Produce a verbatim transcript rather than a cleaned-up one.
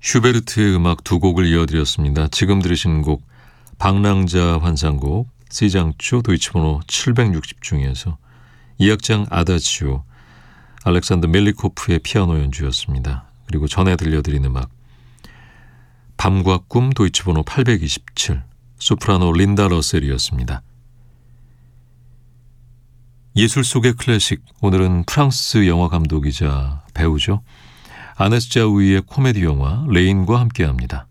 슈베르트의 음악 두 곡을 이어드렸습니다. 지금 들으신 곡 방랑자 환상곡 C장조 도이치번호 칠백육십 중에서 이 악장 아다지오 알렉산더 멜리코프의 피아노 연주였습니다. 그리고 전에 들려드린 음악 밤과 꿈 도이치번호 팔백이십칠 소프라노 린다 러셀이었습니다. 예술 속의 클래식, 오늘은 프랑스 영화 감독이자 배우죠. 아네스 자우이의 코미디 영화 레인과 함께합니다.